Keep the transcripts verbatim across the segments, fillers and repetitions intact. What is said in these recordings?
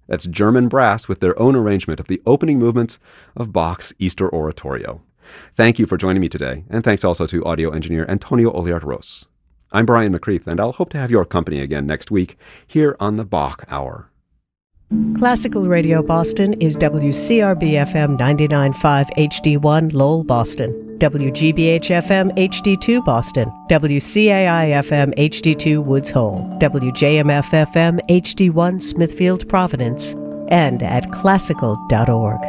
That's German brass with their own arrangement of the opening movements of Bach's Easter Oratorio. Thank you for joining me today, and thanks also to audio engineer Antonio Oliart-Ros. I'm Brian McCreath, and I'll hope to have your company again next week here on the Bach Hour. Classical Radio Boston is W C R B F M ninety-nine point five H D one Lowell, Boston, W G B H F M H D two Boston, W C A I F M H D two Woods Hole, W J M F F M H D one Smithfield, Providence, and at classical dot org.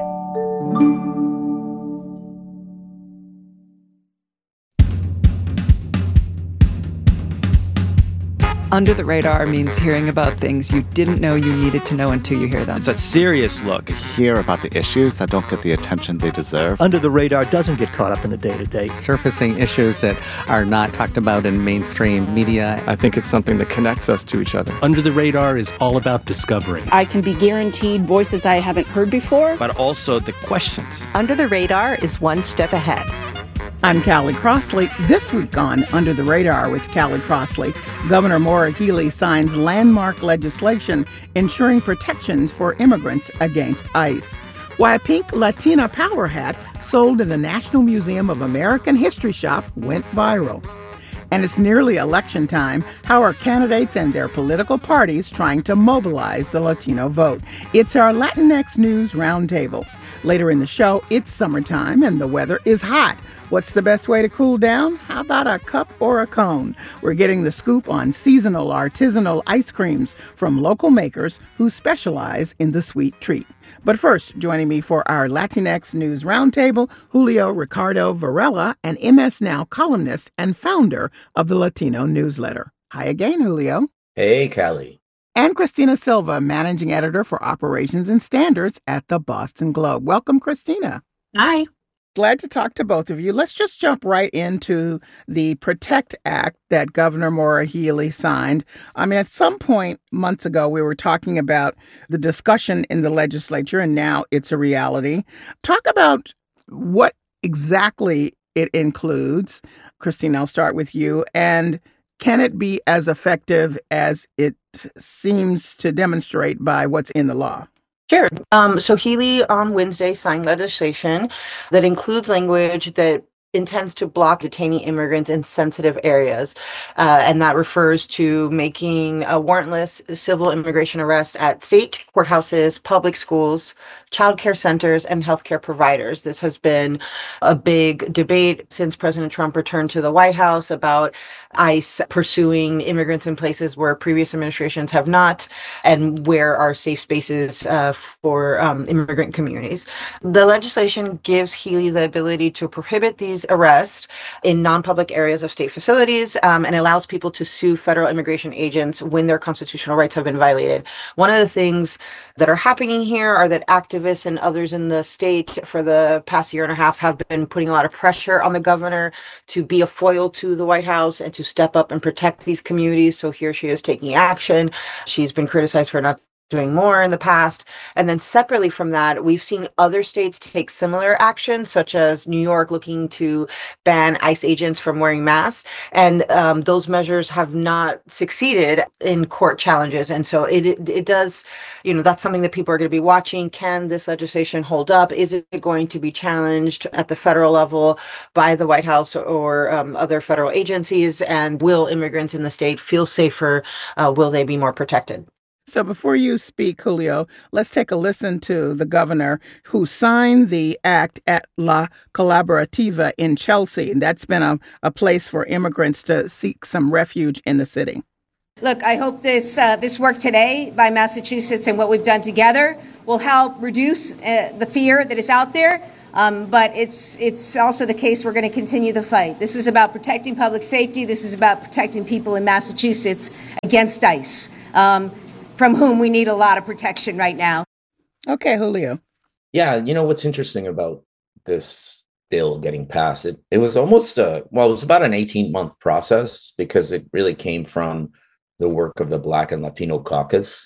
Under the Radar means hearing about things you didn't know you needed to know until you hear them. It's a serious look. Hear about the issues that don't get the attention they deserve. Under the Radar doesn't get caught up in the day-to-day. Surfacing issues that are not talked about in mainstream media. I think it's something that connects us to each other. Under the Radar is all about discovery. I can be guaranteed voices I haven't heard before. But also the questions. Under the Radar is one step ahead. I'm Callie Crossley. This week on Under the Radar with Callie Crossley, Governor Maura Healey signs landmark legislation ensuring protections for immigrants against ICE. Why a pink Latina power hat sold in the National Museum of American History shop went viral. And it's nearly election time. How are candidates and their political parties trying to mobilize the Latino vote? It's our Latinx News Roundtable. Later in the show, it's summertime and the weather is hot. What's the best way to cool down? How about a cup or a cone? We're getting the scoop on seasonal artisanal ice creams from local makers who specialize in the sweet treat. But first, joining me for our Latinx News Roundtable, Julio Ricardo Varela, an M S Now columnist and founder of the Latino newsletter. Hi again, Julio. Hey, Callie. And Christina Silva, managing editor for operations and standards at the Boston Globe. Welcome, Christina. Hi. Glad to talk to both of you. Let's just jump right into the PROTECT Act that Governor Maura Healey signed. I mean, at some point months ago, we were talking about the discussion in the legislature, and now it's a reality. Talk about what exactly it includes. Christine, I'll start with you. And can it be as effective as it seems to demonstrate by what's in the law? Sure. Um, so Healey on Wednesday signed legislation that includes language that intends to block detaining immigrants in sensitive areas. Uh, and that refers to making a warrantless civil immigration arrest at state courthouses, public schools, child care centers, and healthcare providers. This has been a big debate since President Trump returned to the White House about ICE pursuing immigrants in places where previous administrations have not, and where are safe spaces uh, for um, immigrant communities. The legislation gives Healey the ability to prohibit these arrests in non-public areas of state facilities um, and allows people to sue federal immigration agents when their constitutional rights have been violated. One of the things that are happening here are that activists and others in the state for the past year and a half have been putting a lot of pressure on the governor to be a foil to the White House and to step up and protect these communities. So here she is taking action. She's been criticized for not doing more in the past. And then separately from that, we've seen other states take similar action, such as New York looking to ban ICE agents from wearing masks. And um, those measures have not succeeded in court challenges. And so it, it it does, you know, that's something that people are going to be watching. Can this legislation hold up? Is it going to be challenged at the federal level by the White House or um, other federal agencies? And will immigrants in the state feel safer? Uh, will they be more protected? So before you speak, Julio, let's take a listen to the governor who signed the act at La Colaborativa in Chelsea. And that's been a, a place for immigrants to seek some refuge in the city. Look, I hope this uh, this work today by Massachusetts and what we've done together will help reduce uh, the fear that is out there. Um, but it's it's also the case we're going to continue the fight. This is about protecting public safety. This is about protecting people in Massachusetts against ICE. Um, from whom we need a lot of protection right now. Okay, Julio. Yeah, you know, what's interesting about this bill getting passed, it, it was almost, a, well, it was about an eighteen-month process because it really came from the work of the Black and Latino caucus.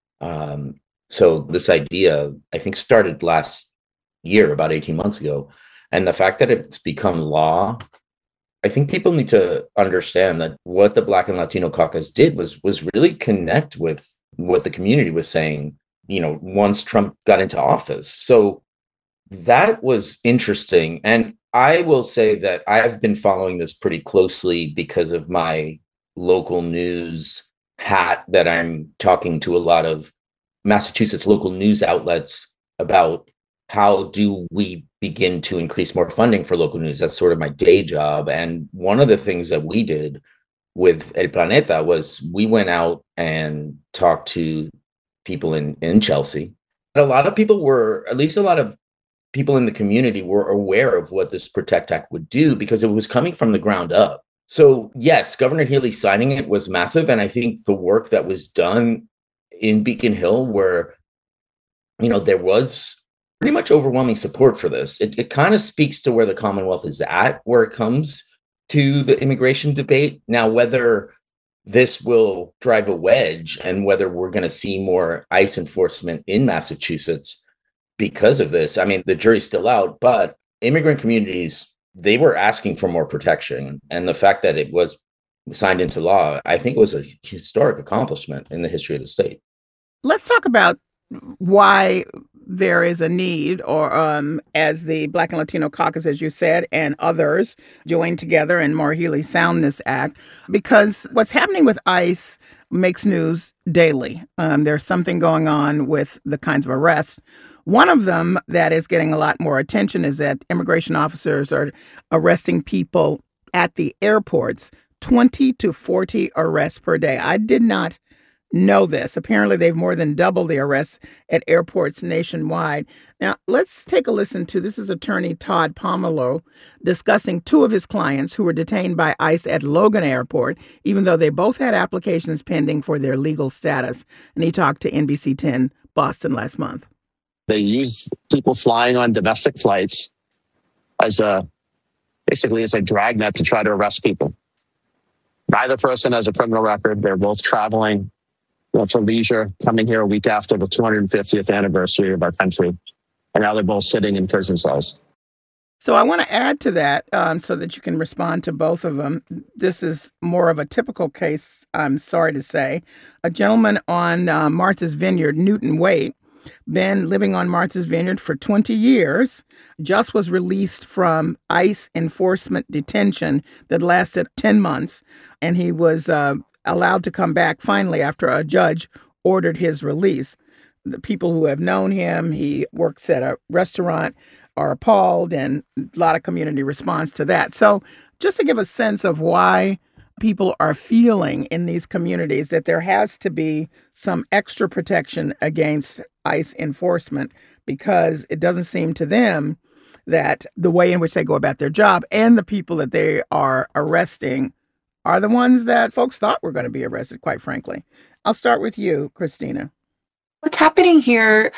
Um, so this idea, I think, started last year, about eighteen months ago. And the fact that it's become law, I think people need to understand that what the Black and Latino caucus did was was really connect with what the community was saying you know, once Trump got into office. So that was interesting. And I will say that I've been following this pretty closely because of my local news hat, that I'm talking to a lot of Massachusetts local news outlets about how do we begin to increase more funding for local news. That's sort of my day job. And one of the things that we did with El Planeta was we went out and talked to people in, in Chelsea. But a lot of people were, at least a lot of people in the community were aware of what this PROTECT Act would do because it was coming from the ground up. So yes, Governor Healey signing it was massive. And I think the work that was done in Beacon Hill, where, you know, there was pretty much overwhelming support for this. It, it kind of speaks to where the Commonwealth is at, where it comes to the immigration debate. Now, whether this will drive a wedge and whether we're going to see more ICE enforcement in Massachusetts because of this, I mean, the jury's still out, but immigrant communities, they were asking for more protection. And the fact that it was signed into law, I think was a historic accomplishment in the history of the state. Let's talk about why there is a need, or um, as the Black and Latino Caucus, as you said, and others joined together in Maura Healey's Soundness Act, because what's happening with ICE makes news daily. Um, there's something going on with the kinds of arrests. One of them that is getting a lot more attention is that immigration officers are arresting people at the airports, twenty to forty arrests per day. I did not know this. Apparently, they've more than doubled the arrests at airports nationwide. Now, let's take a listen to, this is attorney Todd Pomelo discussing two of his clients who were detained by ICE at Logan Airport, even though they both had applications pending for their legal status. And he talked to N B C ten Boston last month. They use people flying on domestic flights as a, basically as a dragnet to try to arrest people. Neither person has a criminal record. They're both traveling, you know, for leisure, coming here a week after the two hundred fiftieth anniversary of our country. And now they're both sitting in prison cells. So I want to add to that um, so that you can respond to both of them. This is more of a typical case, I'm sorry to say. A gentleman on uh, Martha's Vineyard, Newton Waite, been living on Martha's Vineyard for twenty years, just was released from ICE enforcement detention that lasted ten months. And he was uh, allowed to come back finally after a judge ordered his release. The people who have known him, he works at a restaurant, are appalled, and a lot of community response to that. So just to give a sense of why people are feeling in these communities that there has to be some extra protection against ICE enforcement, because it doesn't seem to them that the way in which they go about their job and the people that they are arresting are the ones that folks thought were going to be arrested, quite frankly. I'll start with you, Christina. What's happening here,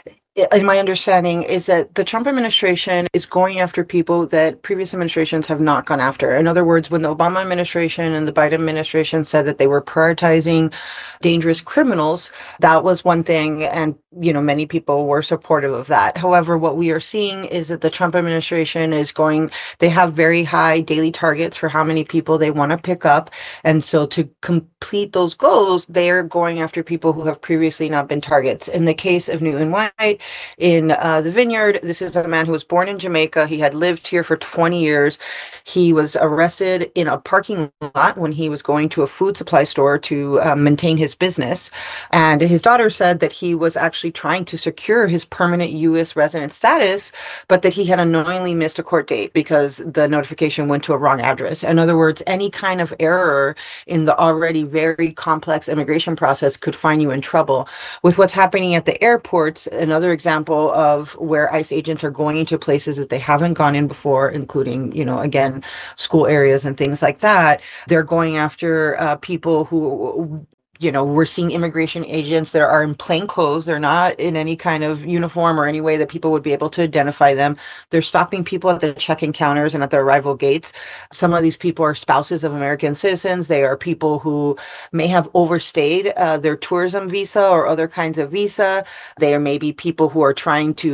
in my understanding, is that the Trump administration is going after people that previous administrations have not gone after. In other words, when the Obama administration and the Biden administration said that they were prioritizing dangerous criminals, that was one thing. And, you know, many people were supportive of that. However, what we are seeing is that the Trump administration is going, they have very high daily targets for how many people they want to pick up. And so to complete those goals, they are going after people who have previously not been targets. In the case of Newton White, in uh, the Vineyard, this is a man who was born in Jamaica. He had lived here for twenty years. He was arrested in a parking lot when he was going to a food supply store to uh, maintain his business. And his daughter said that he was actually trying to secure his permanent U S resident status, but that he had unknowingly missed a court date because the notification went to a wrong address. In other words, any kind of error in the already very complex immigration process could find you in trouble. With what's happening at the airports, another example of where ICE agents are going into places that they haven't gone in before, including, you know, again, school areas and things like that. They're going after uh, people who, you know, we're seeing immigration agents that are in plain clothes. They're not in any kind of uniform or any way that people would be able to identify them. They're stopping people at the check-in counters and at the arrival gates. Some of these people are spouses of American citizens. They are people who may have overstayed uh, their tourism visa or other kinds of visa. They are maybe people who are trying to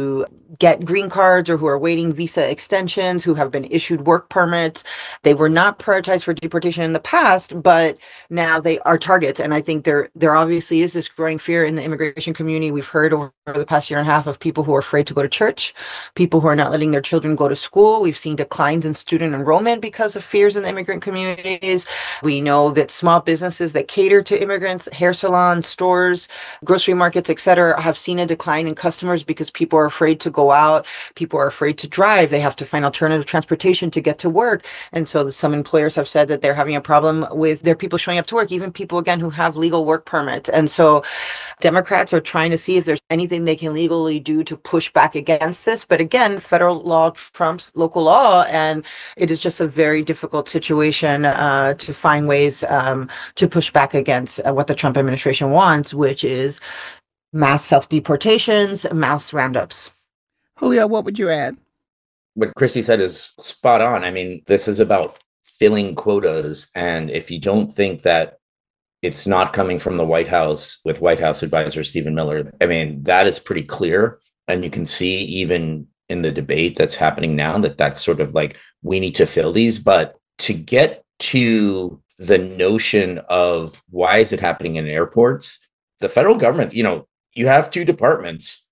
get green cards or who are waiting visa extensions, who have been issued work permits. They were not prioritized for deportation in the past, but now they are targets. And I think there there obviously is this growing fear in the immigration community. We've heard over the past year and a half of people who are afraid to go to church, people who are not letting their children go to school. We've seen declines in student enrollment because of fears in the immigrant communities. We know that small businesses that cater to immigrants, hair salons, stores, grocery markets, et cetera, have seen a decline in customers because people are afraid to go out. People are afraid to drive. They have to find alternative transportation to get to work. And so some employers have said that they're having a problem with their people showing up to work, even people, again, who have legal work permits. And so Democrats are trying to see if there's anything they can legally do to push back against this. But again, federal law trumps local law, and it is just a very difficult situation uh, to find ways um, to push back against uh, what the Trump administration wants, which is mass self-deportations, mass roundups. Julio, what would you add? What Chrissy said is spot on. I mean, this is about filling quotas. And if you don't think that it's not coming from the White House with White House advisor Stephen Miller, I mean, that is pretty clear. And you can see even in the debate that's happening now that that's sort of like, we need to fill these. But to get to the notion of why is it happening in airports, the federal government, you know, you have two departments,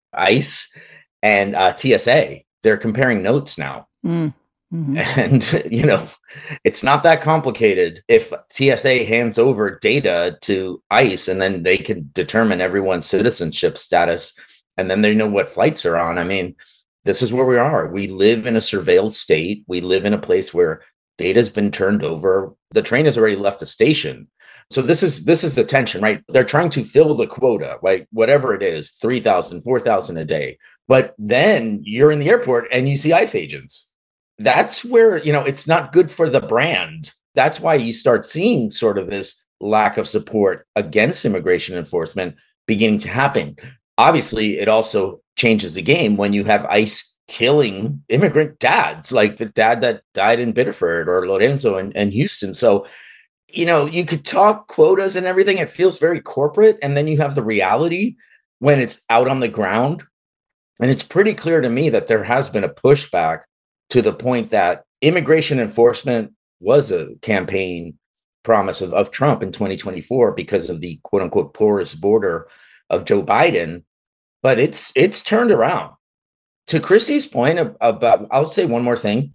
ICE and uh, T S A. They're comparing notes now. Mm. Mm-hmm. And, you know, it's not that complicated. If T S A hands over data to ICE and then they can determine everyone's citizenship status and then they know what flights are on. I mean, this is where we are. We live in a surveilled state. We live in a place where data has been turned over. The train has already left the station. So this is this is the tension, right? They're trying to fill the quota, right? Whatever it is, three thousand, four thousand a day. But then you're in the airport and you see ICE agents. That's where, you know, it's not good for the brand. That's why you start seeing sort of this lack of support against immigration enforcement beginning to happen. Obviously, it also changes the game when you have ICE killing immigrant dads, like the dad that died in Biddeford or Lorenzo and, and Houston. So, you know, you could talk quotas and everything. It feels very corporate. And then you have the reality when it's out on the ground. And it's pretty clear to me that there has been a pushback to the point that immigration enforcement was a campaign promise of, of Trump in twenty twenty-four because of the quote unquote porous border of Joe Biden. But it's it's turned around. To Chrissy's point about, I'll say one more thing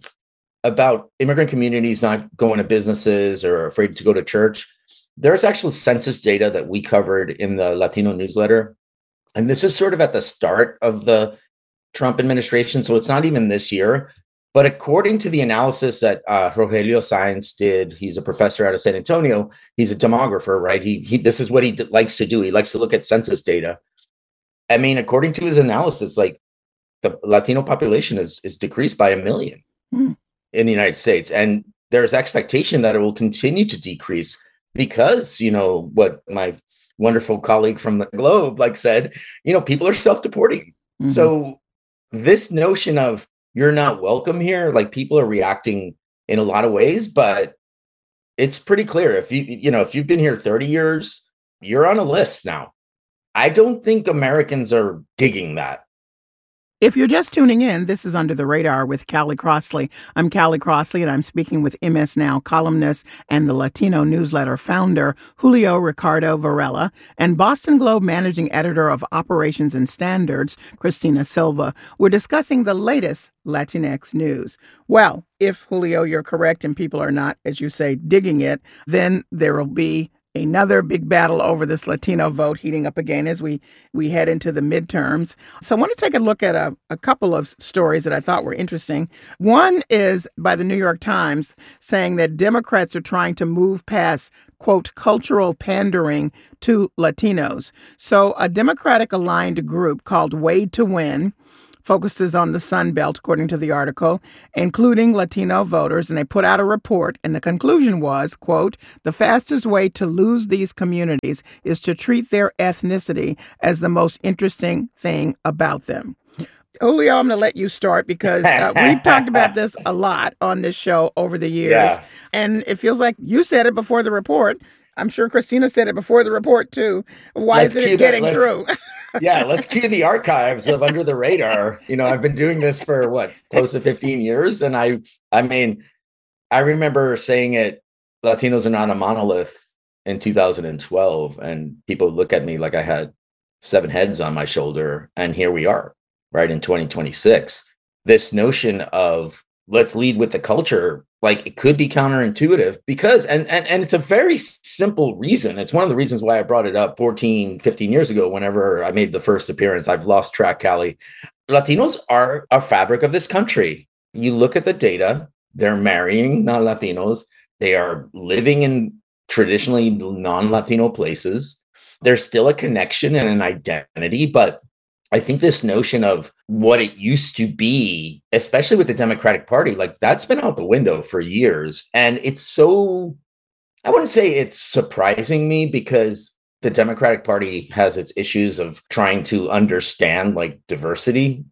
about immigrant communities not going to businesses or afraid to go to church. There's actual census data that we covered in the Latino newsletter. And this is sort of at the start of the Trump administration. So it's not even this year. But according to the analysis that uh, Rogelio Sáenz did, he's a professor out of San Antonio. He's a demographer, right? He, he this is what he d- likes to do. He likes to look at census data. I mean, according to his analysis, like the Latino population is, is decreased by a million mm. in the United States. And there's expectation that it will continue to decrease because, you know, what my wonderful colleague from the Globe like said, you know, people are self-deporting. Mm-hmm. So this notion of you're not welcome here, like people are reacting in a lot of ways, but it's pretty clear. If you, you know, if you've been here thirty years, you're on a list now. I don't think Americans are digging that. If you're just tuning in, this is Under the Radar with Callie Crossley. I'm Callie Crossley, and I'm speaking with M S Now columnist and the Latino newsletter founder, Julio Ricardo Varela, and Boston Globe managing editor of Operations and Standards, Christina Silva. We're discussing the latest Latinx news. Well, if, Julio, you're correct and people are not, as you say, digging it, then there will be another big battle over this Latino vote heating up again as we, we head into the midterms. So I want to take a look at a, a couple of stories that I thought were interesting. One is by the New York Times saying that Democrats are trying to move past, quote, cultural pandering to Latinos. So a Democratic-aligned group called Wade to Win focuses on the Sun Belt, according to the article, including Latino voters, and they put out a report, and the conclusion was, quote, the fastest way to lose these communities is to treat their ethnicity as the most interesting thing about them. Julio, I'm going to let you start because uh, we've talked about this a lot on this show over the years, yeah. and it feels like you said it before the report. I'm sure Christina said it before the report, too. Why let's isn't it getting that, through? Yeah, let's cue the archives of Under the Radar. You know, I've been doing this for what, close to fifteen years. And I, I mean, I remember saying it, Latinos are not a monolith in two thousand twelve. And people look at me like I had seven heads on my shoulder. And here we are, right, in twenty twenty-six. This notion of let's lead with the culture, like it could be counterintuitive because, and, and, and it's a very simple reason. It's one of the reasons why I brought it up fourteen, fifteen years ago, whenever I made the first appearance. I've lost track, Callie. Latinos are a fabric of this country. You look at the data, they're marrying non-Latinos. They are living in traditionally non-Latino places. There's still a connection and an identity, but I think this notion of what it used to be, especially with the Democratic Party, like that's been out the window for years. And it's so, I wouldn't say it's surprising me because the Democratic Party has its issues of trying to understand like diversity.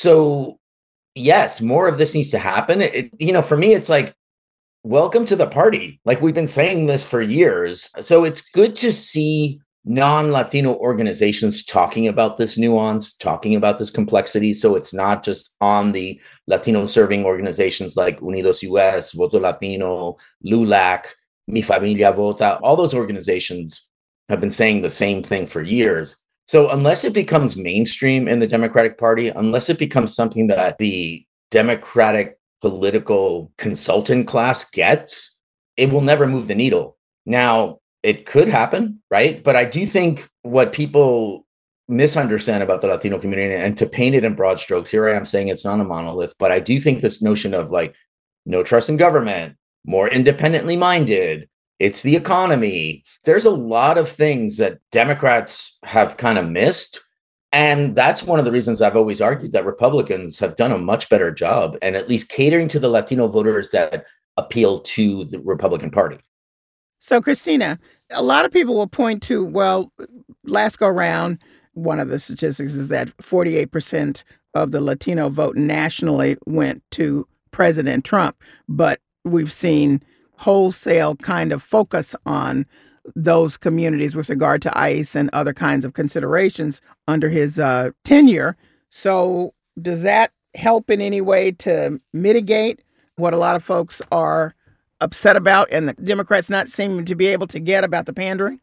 So yes, more of this needs to happen. It, you know, for me, it's like, welcome to the party. Like we've been saying this for years. So it's good to see non-Latino organizations talking about this nuance, talking about this complexity. So it's not just on the Latino serving organizations like Unidos U S, Voto Latino, LULAC, Mi Familia Vota. All those organizations have been saying the same thing for years. So unless it becomes mainstream in the Democratic Party, unless it becomes something that the Democratic political consultant class gets, it will never move the needle. Now, it could happen, right? But I do think what people misunderstand about the Latino community, and to paint it in broad strokes, here I am saying it's not a monolith, but I do think this notion of like no trust in government, more independently minded, it's the economy. There's a lot of things that Democrats have kind of missed. And that's one of the reasons I've always argued that Republicans have done a much better job and at least catering to the Latino voters that appeal to the Republican Party. So, Christina, a lot of people will point to, well, last go round, one of the statistics is that forty-eight percent of the Latino vote nationally went to President Trump. But we've seen wholesale kind of focus on those communities with regard to ICE and other kinds of considerations under his uh, tenure. So does that help in any way to mitigate what a lot of folks are upset about and the Democrats not seeming to be able to get about the pandering?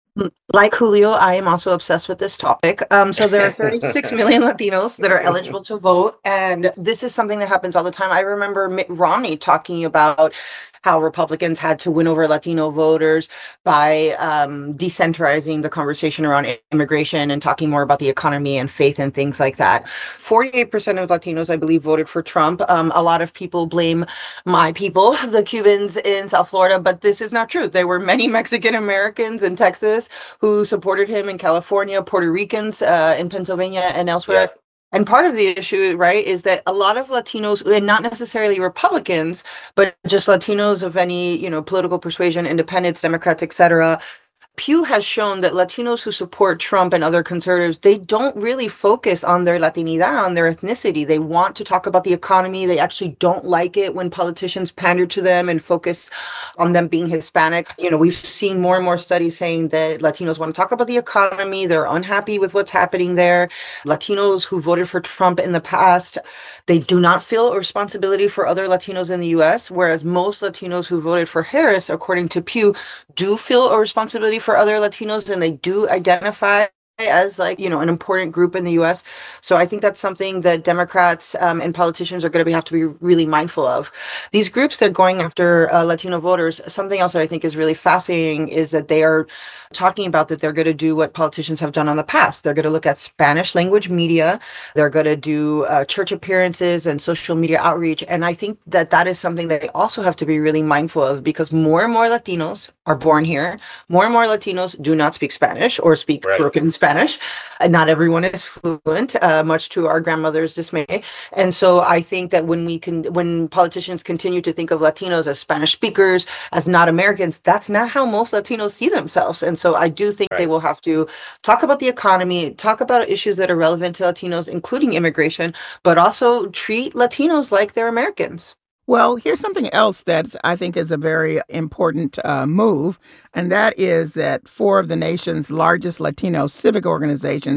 Like Julio, I am also obsessed with this topic. Um, so there are thirty-six million Latinos that are eligible to vote. And this is something that happens all the time. I remember Mitt Romney talking about how Republicans had to win over Latino voters by um, decentralizing the conversation around immigration and talking more about the economy and faith and things like that. forty-eight percent of Latinos, I believe, voted for Trump. Um, a lot of people blame my people, the Cubans in South Florida, but this is not true. There were many Mexican Americans in Texas who supported him, in California, Puerto Ricans uh, in Pennsylvania and elsewhere. Yeah. And part of the issue, right, is that a lot of Latinos, and not necessarily Republicans, but just Latinos of any, you know, political persuasion, independents, Democrats, et cetera, Pew has shown that Latinos who support Trump and other conservatives, they don't really focus on their Latinidad, on their ethnicity. They want to talk about the economy. They actually don't like it when politicians pander to them and focus on them being Hispanic. You know, we've seen more and more studies saying that Latinos want to talk about the economy. They're unhappy with what's happening there. Latinos who voted for Trump in the past, they do not feel a responsibility for other Latinos in the U S, whereas most Latinos who voted for Harris, according to Pew, do feel a responsibility for for other Latinos, and they do identify as, like, you know, an important group in the U S. So I think that's something that Democrats um, and politicians are going to be, have to be really mindful of. These groups that are going after uh, Latino voters, something else that I think is really fascinating is that they are talking about that they're going to do what politicians have done in the past. They're going to look at Spanish language media. They're going to do uh, church appearances and social media outreach. And I think that that is something that they also have to be really mindful of, because more and more Latinos are born here. More and more Latinos do not speak Spanish or speak right. broken Spanish. And not everyone is fluent, uh, much to our grandmother's dismay. And so I think that when we can, when politicians continue to think of Latinos as Spanish speakers, as not Americans, that's not how most Latinos see themselves. And so I do think right. they will have to talk about the economy, talk about issues that are relevant to Latinos, including immigration, but also treat Latinos like they're Americans. Well, here's something else that I think is a very important uh, move, and that is that four of the nation's largest Latino civic organizations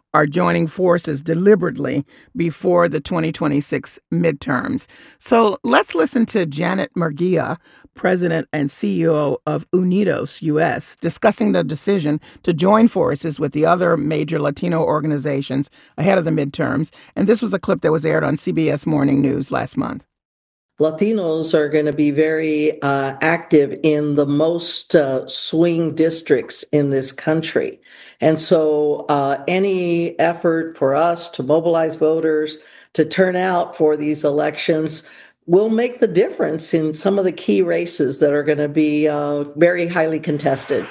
are joining forces deliberately before the twenty twenty-six midterms. So let's listen to Janet Murguia, president and C E O of Unidos U S, discussing the decision to join forces with the other major Latino organizations ahead of the midterms. And this was a clip that was aired on C B S Morning News last month. Latinos are going to be very uh, active in the most uh, swing districts in this country. And so uh, any effort for us to mobilize voters to turn out for these elections will make the difference in some of the key races that are going to be uh, very highly contested.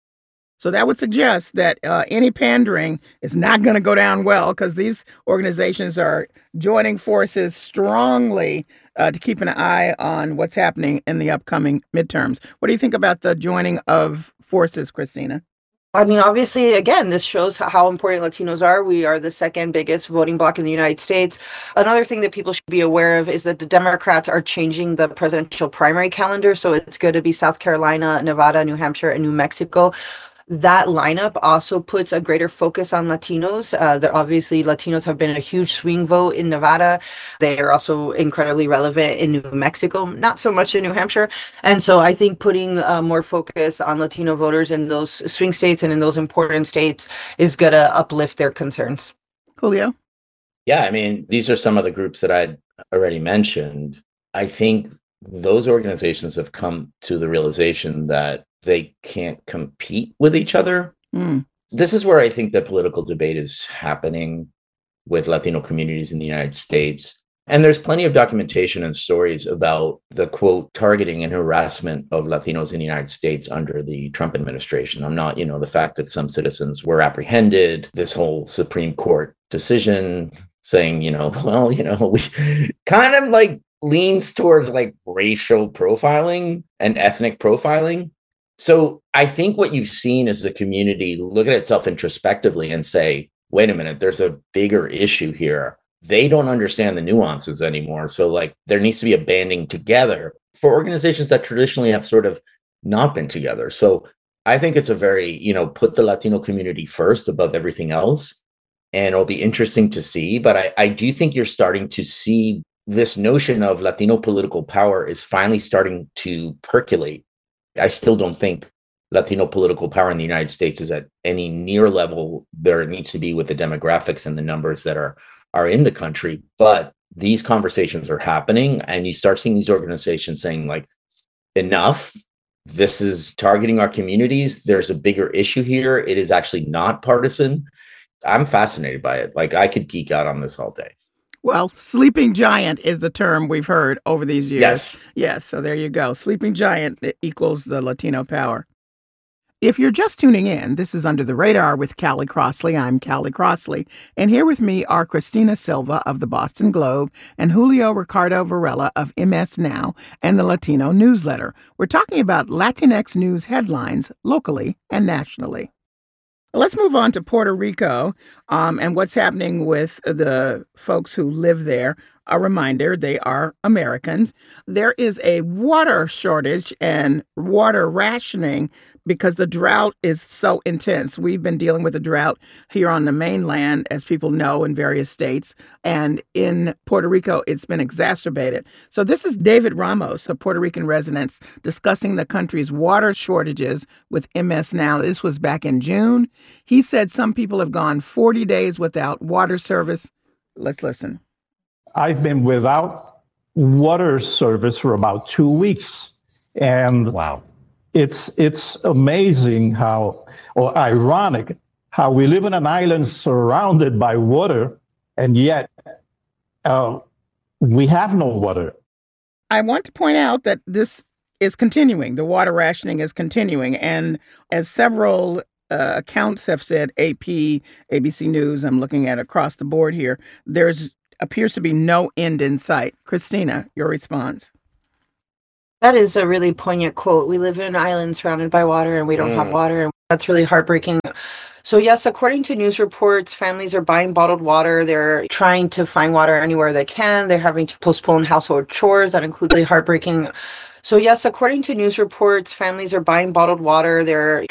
So that would suggest that uh, any pandering is not going to go down well, because these organizations are joining forces strongly uh, to keep an eye on what's happening in the upcoming midterms. What do you think about the joining of forces, Christina? I mean, obviously, again, this shows how important Latinos are. We are the second biggest voting bloc in the United States. Another thing that people should be aware of is that the Democrats are changing the presidential primary calendar. So it's going to be South Carolina, Nevada, New Hampshire, and New Mexico. That lineup also puts a greater focus on Latinos. Uh, that obviously Latinos have been a huge swing vote in Nevada. They are also incredibly relevant in New Mexico, not so much in New Hampshire. And so I think putting uh, more focus on Latino voters in those swing states and in those important states is going to uplift their concerns. Julio? Yeah, I mean, these are some of the groups that I'd already mentioned. I think those organizations have come to the realization that they can't compete with each other. Mm. This is where I think the political debate is happening with Latino communities in the United States. And there's plenty of documentation and stories about the, quote, targeting and harassment of Latinos in the United States under the Trump administration. I'm not, you know, the fact that some citizens were apprehended, this whole Supreme Court decision saying, you know, well, you know, we kind of like leans towards like racial profiling and ethnic profiling. So I think what you've seen is the community look at itself introspectively and say, wait a minute, there's a bigger issue here. They don't understand the nuances anymore. So like there needs to be a banding together for organizations that traditionally have sort of not been together. So I think it's a very, you know, put the Latino community first above everything else. And it'll be interesting to see. But I, I do think you're starting to see this notion of Latino political power is finally starting to percolate. I still don't think Latino political power in the United States is at any near level there needs to be with the demographics and the numbers that are are in the country. But these conversations are happening, and you start seeing these organizations saying like, enough, this is targeting our communities. There's a bigger issue here. It is actually not partisan. I'm fascinated by it. Like I could geek out on this all day. Well, sleeping giant is the term we've heard over these years. Yes. Yes. So there you go. Sleeping giant equals the Latino power. If you're just tuning in, this is Under the Radar with Callie Crossley. I'm Callie Crossley. And here with me are Christina Silva of the Boston Globe and Julio Ricardo Varela of M S Now and the Latino Newsletter. We're talking about Latinx news headlines locally and nationally. Let's move on to Puerto Rico um, and what's happening with the folks who live there. A reminder, they are Americans. There is a water shortage and water rationing because the drought is so intense. We've been dealing with a drought here on the mainland, as people know, in various states. And in Puerto Rico, it's been exacerbated. So this is David Ramos, a Puerto Rican resident, discussing the country's water shortages with M S Now. This was back in June. He said some people have gone forty days without water service. Let's listen. I've been without water service for about two weeks. And wow. It's it's amazing how, or ironic, how we live in an island surrounded by water, and yet uh, we have no water. I want to point out that this is continuing. The water rationing is continuing. And as several uh, accounts have said, A P, A B C News, I'm looking at across the board here, there's appears to be no end in sight. Christina, your response. That is a really poignant quote. We live in an island surrounded by water and we don't mm. have water. And that's really heartbreaking. So yes, according to news reports, families are buying bottled water. They're trying to find water anywhere they can. They're having to postpone household chores. That includes really heartbreaking. So yes, according to news reports, families are buying bottled water. They're